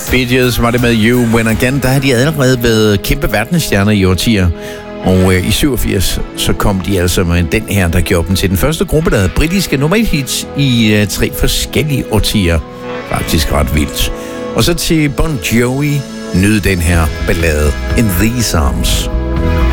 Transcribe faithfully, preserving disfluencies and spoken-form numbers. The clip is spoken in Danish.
Bee Gees var det med You Win Again. Der har de allerede været kæmpe verdensstjerner i årtier. Og øh, i syvogfirs, så kom de altså med den her, der gjorde dem til den første gruppe, der havde britiske nummer et hits i øh, tre forskellige årtier. Faktisk ret vildt. Og så til Bon Jovi, nyd den her ballade In These Arms.